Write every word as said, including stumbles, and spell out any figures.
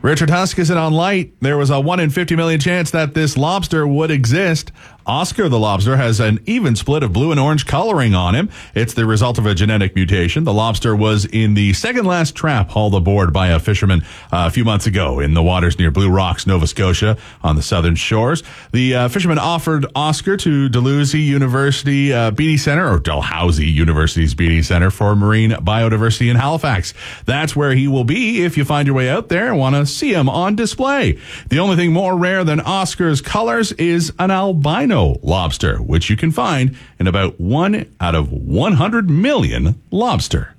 Richard Huskisson on Light. There was a one in fifty million chance that this lobster would exist. Oscar the lobster has an even split of blue and orange coloring on him. It's the result of a genetic mutation. The lobster was in the second last trap hauled aboard by a fisherman uh, a few months ago in the waters near Blue Rocks, Nova Scotia, on the southern shores. The uh, fisherman offered Oscar to Dalhousie University uh, Beatty Center, or Dalhousie University's Beatty Center for Marine Biodiversity in Halifax. That's where he will be if you find your way out there and want to see him on display. The only thing more rare than Oscar's colors is an albino lobster, which you can find in about one out of one hundred million lobster.